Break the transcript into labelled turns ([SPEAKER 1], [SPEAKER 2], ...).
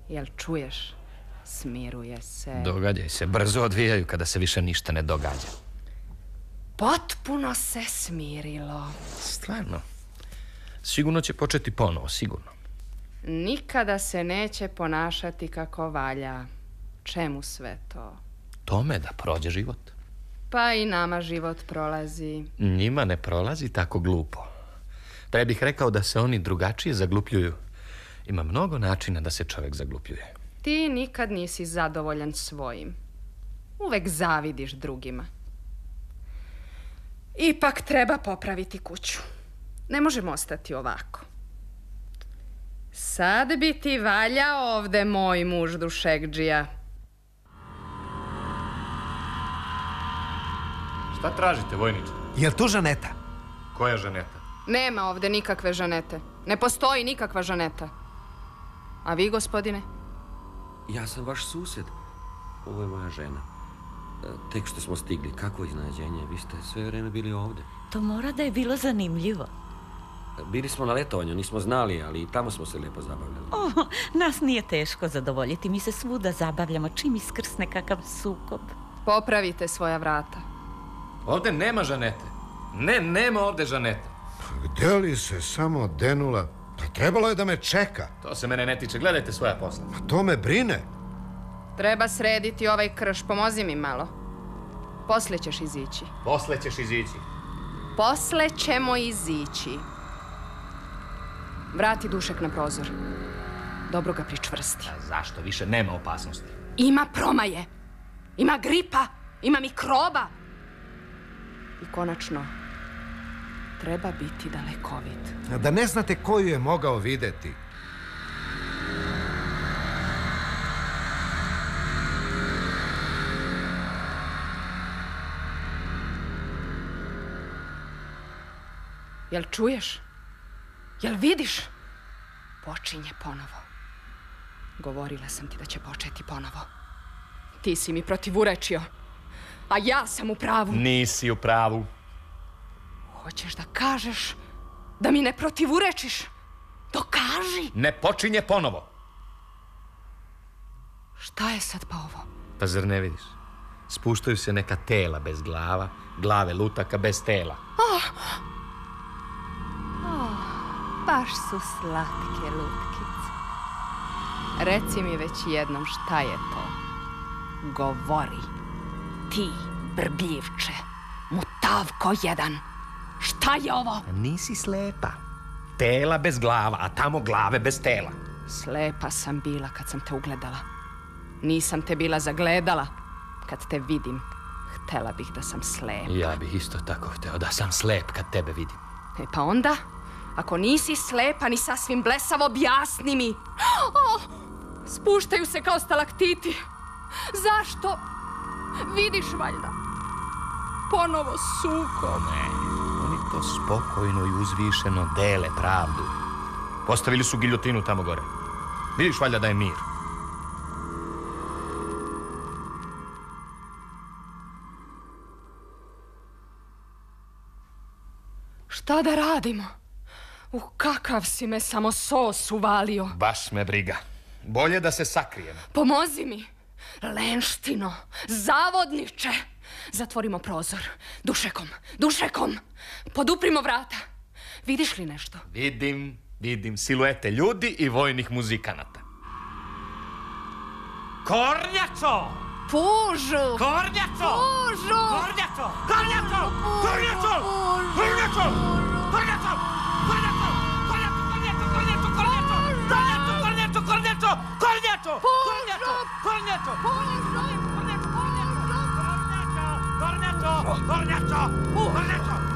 [SPEAKER 1] Jel čuješ? Smiruje se.
[SPEAKER 2] Događaj se, brzo odvijaju kada se više ništa ne događa.
[SPEAKER 1] Potpuno se smirilo.
[SPEAKER 2] Stvarno. Sigurno će početi ponovo, sigurno.
[SPEAKER 1] Nikada se neće ponašati kako valja. Čemu sve to?
[SPEAKER 2] Tome da prođe život.
[SPEAKER 1] Pa i nama život prolazi.
[SPEAKER 2] Njima ne prolazi tako glupo. Pa ja bih rekao da se oni drugačije zaglupljuju. Ima mnogo načina da se čovjek zaglupljuje.
[SPEAKER 1] Ti nikad nisi zadovoljan svojim. Uvek zavidiš drugima. Ipak treba popraviti kuću. Ne možemo ostati ovako. Sad bi ti valjao ovde moj muž dušekdžija.
[SPEAKER 2] Šta tražite, vojniče?
[SPEAKER 3] Jel tu Žaneta?
[SPEAKER 2] Koja Žaneta?
[SPEAKER 1] Nema ovde nikakve Žanete. Ne postoji nikakva Žaneta. A vi, gospodine?
[SPEAKER 4] Ja sam vaš susjed. Ovo je moja žena. Tek što smo stigli, kakvo iznenađenje. Vi ste sve vreme bili ovde.
[SPEAKER 5] To mora da je bilo zanimljivo.
[SPEAKER 4] Bili smo na letovanju, nismo znali, ali i tamo smo se lijepo zabavljali.
[SPEAKER 5] Nas nije teško zadovoljiti. Mi se svuda zabavljamo čim iskrsne kakav sukob.
[SPEAKER 1] Popravite svoja vrata.
[SPEAKER 2] Ovde nema Žanete. Ne, nema ovde Žanete.
[SPEAKER 6] Gde li se samo denula? Pa trebalo je da me čeka.
[SPEAKER 2] To se mene ne tiče, gledajte svoja posla.
[SPEAKER 6] Pa to me brine.
[SPEAKER 1] Treba srediti ovaj krš, pomozi mi malo. Posle ćeš izići.
[SPEAKER 2] Posle ćeš izići.
[SPEAKER 1] Posle ćemo izići. Vrati dušek na prozor. Dobro ga pričvrsti.
[SPEAKER 2] A zašto? Više nema opasnosti.
[SPEAKER 1] Ima promaje. Ima gripa. Ima mikroba. I konačno, treba biti dalekovit.
[SPEAKER 6] Da ne znate koju je mogao videti.
[SPEAKER 1] Jel čuješ? Jel vidiš? Počinje ponovo. Govorila sam ti da će početi ponovo. Ti si mi protivurečio, a ja sam u pravu.
[SPEAKER 2] Nisi u pravu.
[SPEAKER 1] Hoćeš da kažeš da mi ne protivurečiš? Dokaži!
[SPEAKER 2] Ne počinje ponovo.
[SPEAKER 1] Šta je sad pa ovo?
[SPEAKER 2] Pa zar ne vidiš? Spuštaju se neka tela bez glava, glave lutaka bez tela.
[SPEAKER 1] Baš su slatke lutkice. Reci mi već jednom šta je to. Govori. Ti, brbljivče, mutavko jedan. Šta je ovo?
[SPEAKER 2] Nisi slepa. Tela bez glava, a tamo glave bez tela.
[SPEAKER 1] Slepa sam bila kad sam te ugledala. Nisam te bila zagledala. Kad te vidim, htela bih da sam slepa.
[SPEAKER 2] Ja bih isto tako hteo da sam slep kad tebe vidim.
[SPEAKER 1] E pa onda, ako nisi slepa ni sasvim blesavo, objasni mi. Spuštaju se kao stalaktiti. Zašto? Vidiš valjda. Ponovo sukob.
[SPEAKER 2] Ne, oni to spokojno i uzvišeno dele pravdu. Postavili su giljotinu tamo gore. Vidiš valjda da je mir.
[SPEAKER 1] Šta da radimo? Kakav si me samo sos uvalio.
[SPEAKER 2] Baš me briga. Bolje da se sakrijem.
[SPEAKER 1] Pomozi mi. Lenštino, zavodniče. Zatvorimo prozor. Dušekom. Poduprimo vrata. Vidiš li nešto?
[SPEAKER 2] Vidim siluete ljudi i vojnih muzikanata. Kornjačo!
[SPEAKER 1] Pužu!
[SPEAKER 2] Kornjačo!
[SPEAKER 1] Pužu!
[SPEAKER 2] Kornjačo! Kornjačo! Kornjačo! Kornjačo! Kornjačo! Kornjačo! Kornjačo! Kornjačo! Kornjačo! Kornjačo! Kornjačo! Kornjačo!